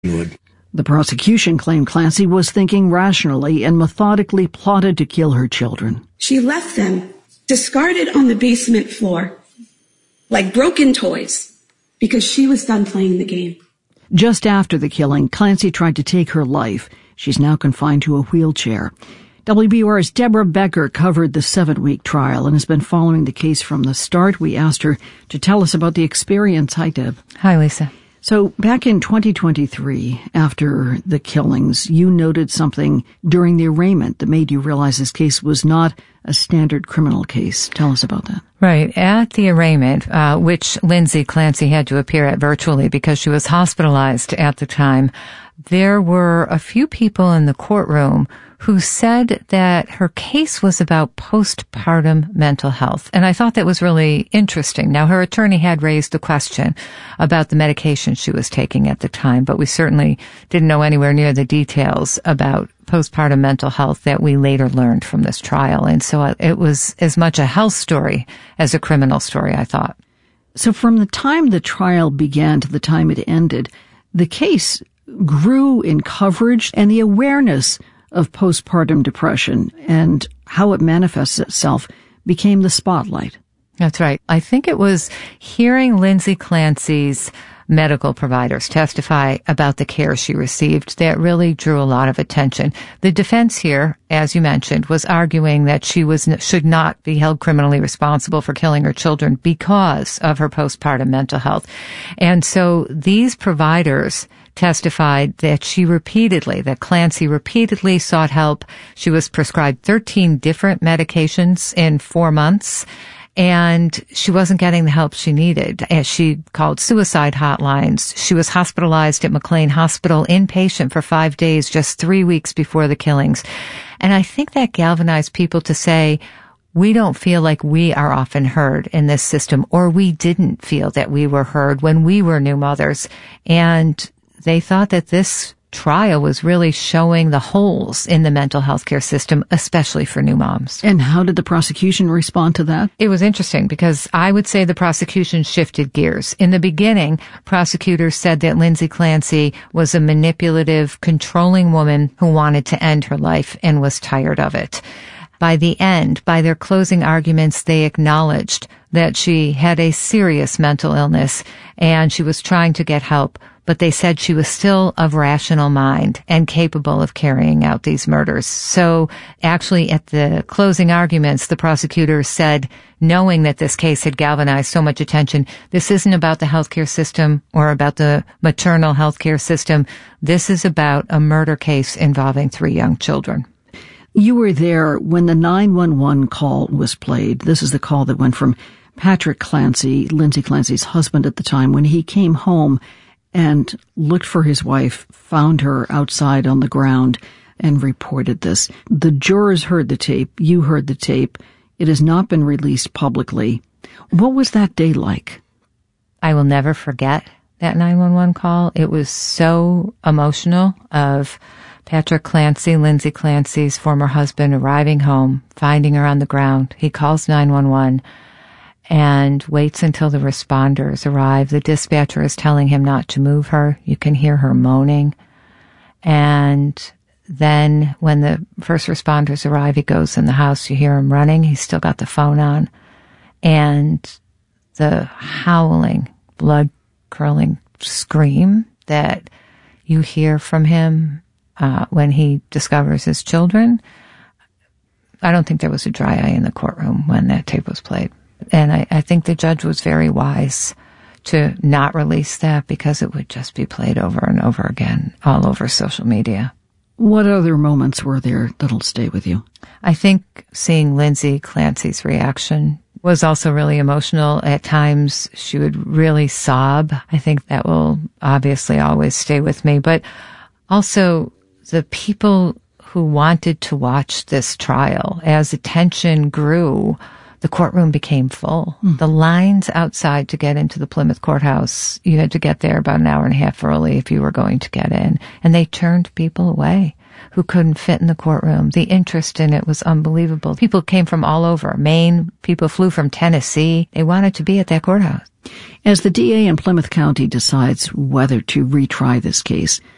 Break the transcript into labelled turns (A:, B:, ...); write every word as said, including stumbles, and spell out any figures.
A: The prosecution claimed Clancy was thinking rationally and methodically plotted to kill her children.
B: She left them discarded on the basement floor like broken toys because she was done playing the game.
A: Just after the killing, Clancy tried to take her life. She's now confined to a wheelchair. W B U R's Deborah Becker covered the seven-week trial and has been following the case from the start. We asked her to tell us about the experience. Hi, Deb.
C: Hi, Lisa.
A: So back in twenty twenty-three, after the killings, you noted something during the arraignment that made you realize this case was not a standard criminal case. Tell us about that.
C: Right. At the arraignment, uh, which Lindsay Clancy had to appear at virtually because she was hospitalized at the time, there were a few people in the courtroom who said that her case was about postpartum mental health. And I thought that was really interesting. Now, her attorney had raised the question about the medication she was taking at the time, but we certainly didn't know anywhere near the details about postpartum mental health that we later learned from this trial. And so it was as much a health story as a criminal story, I thought.
A: So from the time the trial began to the time it ended, the case grew in coverage and the awareness of postpartum depression and how it manifests itself became the spotlight.
C: That's right. I think it was hearing Lindsay Clancy's medical providers testify about the care she received that really drew a lot of attention. The defense here, as you mentioned, was arguing that she was should not be held criminally responsible for killing her children because of her postpartum mental health. And so these providers testified that she repeatedly, that Clancy repeatedly sought help. She was prescribed thirteen different medications in four months. And she wasn't getting the help she needed. As she called suicide hotlines. She was hospitalized at McLean Hospital inpatient for five days, just three weeks before the killings. And I think that galvanized people to say, we don't feel like we are often heard in this system, or we didn't feel that we were heard when we were new mothers. And they thought that this trial was really showing the holes in the mental health care system, especially for new moms.
A: And how did the prosecution respond to that?
C: It was interesting because I would say the prosecution shifted gears. In the beginning, prosecutors said that Lindsay Clancy was a manipulative, controlling woman who wanted to end her life and was tired of it. By the end, by their closing arguments, they acknowledged that she had a serious mental illness and she was trying to get help, but they said she was still of rational mind and capable of carrying out these murders. So actually at the closing arguments, the prosecutor said, knowing that this case had galvanized so much attention, this isn't about the healthcare system or about the maternal healthcare system. This is about a murder case involving three young children.
A: You were there when the nine one one call was played. This is the call that went from Patrick Clancy, Lindsay Clancy's husband at the time, when he came home and looked for his wife, found her outside on the ground, and reported this. The jurors heard the tape. You heard the tape. It has not been released publicly. What was that day like?
C: I will never forget that nine one one call. It was so emotional of Patrick Clancy, Lindsay Clancy's former husband, arriving home, finding her on the ground. He calls nine one one and waits until the responders arrive. The dispatcher is telling him not to move her. You can hear her moaning. And then when the first responders arrive, he goes in the house. You hear him running. He's still got the phone on. And the howling, blood-curdling scream that you hear from him uh, when he discovers his children. I don't think there was a dry eye in the courtroom when that tape was played. And I, I think the judge was very wise to not release that because it would just be played over and over again all over social media.
A: What other moments were there that'll stay with you?
C: I think seeing Lindsay Clancy's reaction was also really emotional. At times, she would really sob. I think that will obviously always stay with me. But also the people who wanted to watch this trial, as attention grew, the courtroom became full. Mm. The lines outside to get into the Plymouth courthouse, you had to get there about an hour and a half early if you were going to get in. And they turned people away who couldn't fit in the courtroom. The interest in it was unbelievable. People came from all over. Maine, people flew from Tennessee. They wanted to be at that courthouse.
A: As the D A in Plymouth County decides whether to retry this case,